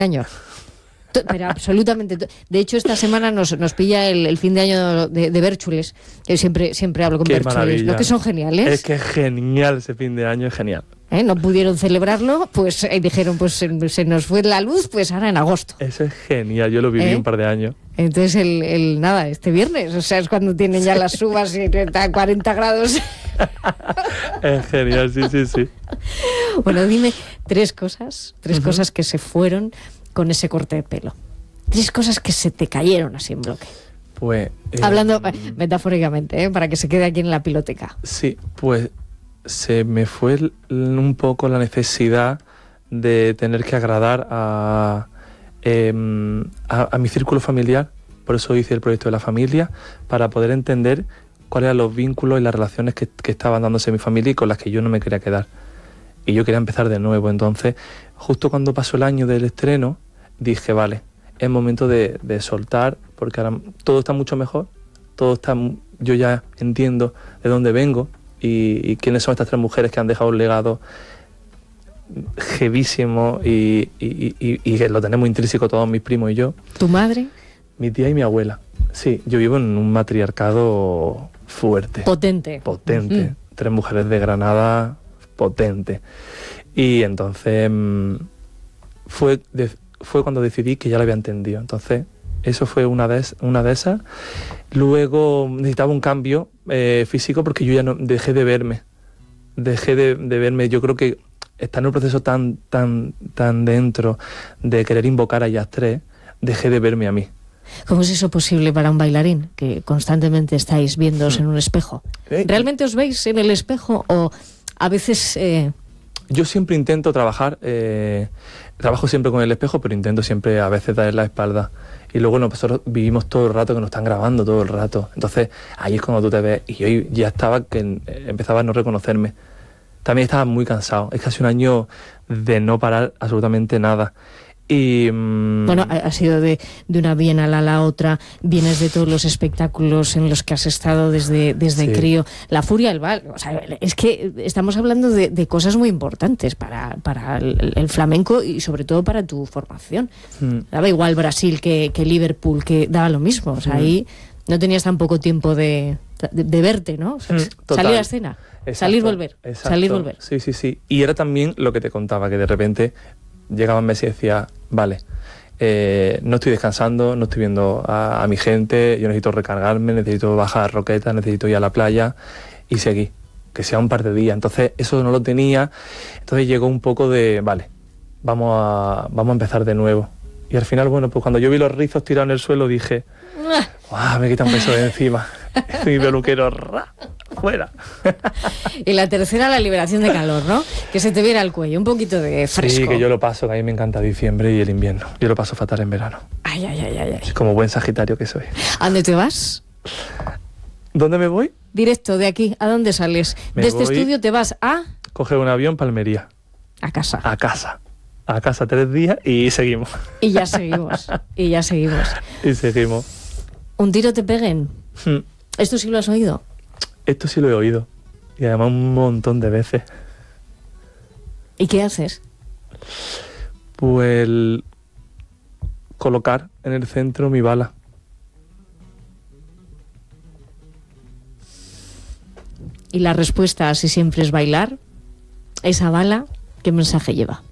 año. Pero absolutamente. De hecho, esta semana nos pilla el fin de año de Bérchules. Yo siempre hablo con Qué Bérchules, maravilla. ¿no? Que son geniales. Es que es genial ese fin de año, es genial. No pudieron celebrarlo, pues dijeron, pues se nos fue la luz, pues ahora en agosto. Eso es genial, yo lo viví un par de años. Entonces, este viernes, o sea, es cuando tienen ya las uvas y 40 grados. Es genial, sí. Bueno, dime tres cosas que se fueron con ese corte de pelo. 3 cosas que se te cayeron así en bloque. Pues... Hablando metafóricamente, para que se quede aquí en la piloteca. Sí, pues se me fue un poco la necesidad de tener que agradar a mi círculo familiar. Por eso hice el proyecto de la familia, para poder entender cuáles eran los vínculos y las relaciones que estaban dándose en mi familia y con las que yo no me quería quedar. Y yo quería empezar de nuevo. Entonces, justo cuando pasó el año del estreno, dije, vale, es momento de soltar, porque ahora todo está mucho mejor, yo ya entiendo de dónde vengo y quiénes son estas 3 mujeres que han dejado un legado jevísimo y que lo tenemos intrínseco todos mis primos y yo. ¿Tu madre? Mi tía y mi abuela. Sí, yo vivo en un matriarcado fuerte. Potente. 3 mujeres de Granada, potente. Y entonces fue cuando decidí que ya lo había entendido. Entonces, eso fue una de esas. Luego necesitaba un cambio físico, porque yo ya no dejé de verme. Yo creo que está en un proceso tan dentro de querer invocar a ellas 3, dejé de verme a mí. ¿Cómo es eso posible para un bailarín, que constantemente estáis viéndoos en un espejo? ¿Realmente os veis en el espejo o a veces...? Yo siempre intento trabajar, trabajo siempre con el espejo, pero intento siempre a veces dar la espalda. Y luego nosotros vivimos todo el rato que nos están grabando todo el rato. Entonces ahí es cuando tú te ves. Y yo ya estaba que empezaba a no reconocerme. También estaba muy cansado. Es casi un año de no parar absolutamente nada. Y bueno, ha sido de una bienal a la otra, vienes de todos los espectáculos en los que has estado desde sí. crío, La Furia del Val, o sea, es que estamos hablando de cosas muy importantes para el flamenco y sobre todo para tu formación. Daba igual Brasil que Liverpool, que daba lo mismo, o sea, ahí no tenías tan poco tiempo de verte, ¿no? O sea, salir a escena, salir, volver. Sí. Y era también lo que te contaba, que de repente llegaban meses y decía, vale, no estoy descansando, no estoy viendo a mi gente, yo necesito recargarme, necesito bajar roquetas, necesito ir a la playa y seguir, que sea un par de días. Entonces eso no lo tenía, entonces llegó un poco de, vale, vamos a empezar de nuevo. Y al final, bueno, pues cuando yo vi los rizos tirados en el suelo dije, me quita un peso de encima. Mi peluquero, fuera. Y la tercera, la liberación de calor, ¿no? Que se te viera el cuello, un poquito de fresco. Sí, que yo lo paso, que a mí me encanta diciembre y el invierno. Yo lo paso fatal en verano. Ay. Como buen sagitario que soy. ¿A dónde te vas? ¿Dónde me voy? Directo, de aquí. ¿A dónde sales? De este estudio te vas a... Coger un avión para Almería. A casa. A casa 3 días y seguimos. Y ya seguimos. Y seguimos. ¿Un tiro te peguen? ¿Esto sí lo has oído? Esto sí lo he oído. Y además un montón de veces. ¿Y qué haces? Pues colocar en el centro mi bala. Y la respuesta, así siempre, es bailar. Esa bala, ¿qué mensaje lleva?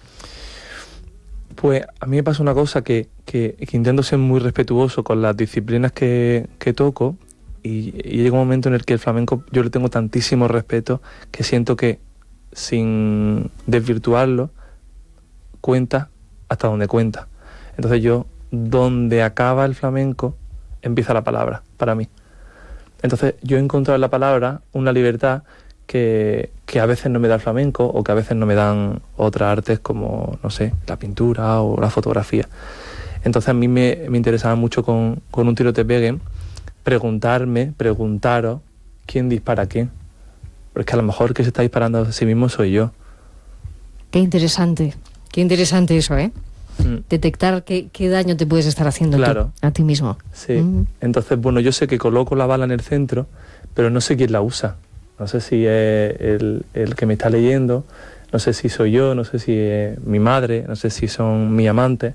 Pues a mí me pasa una cosa que intento ser muy respetuoso con las disciplinas que toco y llega un momento en el que el flamenco yo le tengo tantísimo respeto que siento que sin desvirtuarlo cuenta hasta donde cuenta. Entonces donde acaba el flamenco empieza la palabra para mí. Entonces yo he encontrado en la palabra una libertad que a veces no me da el flamenco o que a veces no me dan otras artes como, no sé, la pintura o la fotografía. Entonces a mí me interesaba mucho con un tiro te peguen preguntaros quién dispara a quién. Porque a lo mejor que se está disparando a sí mismo soy yo. Qué interesante eso, ¿eh? Detectar qué daño te puedes estar haciendo tú, a ti mismo. Sí. Entonces, bueno, yo sé que coloco la bala en el centro, pero no sé quién la usa. No sé si es el que me está leyendo, No sé si soy yo, no sé si es mi madre, no sé si son mis amantes,